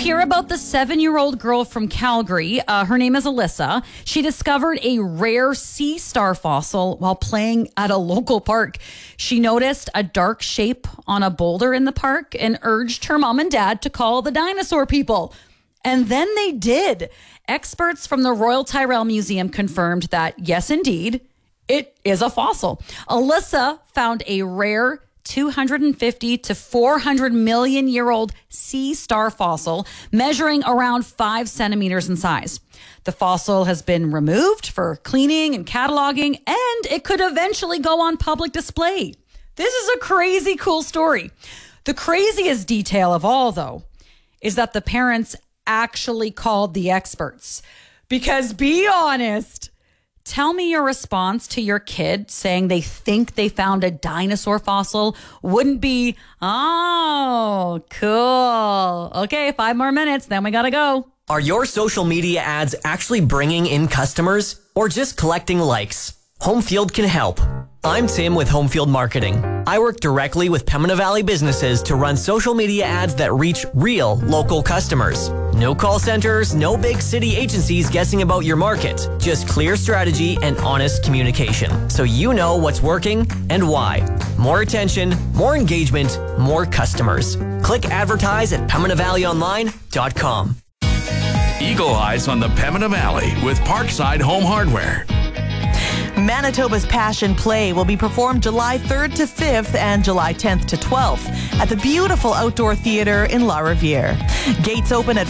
hear about the 7-year-old girl from Calgary? Her name is Alyssa. She discovered a rare sea star fossil while playing at a local park. She noticed a dark shape on a boulder in the park and urged her mom and dad to call the dinosaur people. And then they did. Experts from the Royal Tyrrell Museum confirmed that, yes, indeed, it is a fossil. Alyssa found a rare 250 to 400 million year old sea star fossil measuring around 5 centimeters in size. The fossil has been removed for cleaning and cataloging, and it could eventually go on public display. This is a crazy cool story. The craziest detail of all, though, is that the parents actually called the experts. Because be honest, tell me your response to your kid saying they think they found a dinosaur fossil wouldn't be, oh, cool. Okay, 5 more minutes, then we gotta go. Are your social media ads actually bringing in customers or just collecting likes? Homefield can help. I'm Tim with Homefield Marketing. I work directly with Pembina Valley businesses to run social media ads that reach real local customers. No call centers, no big city agencies guessing about your market. Just clear strategy and honest communication, so you know what's working and why. More attention, more engagement, more customers. Click advertise at PembinaValleyOnline.com. Eagle Eyes on the Pembina Valley with Parkside Home Hardware. Manitoba's Passion Play will be performed July 3rd to 5th and July 10th to 12th at the beautiful outdoor theater in La Riviere. Gates open at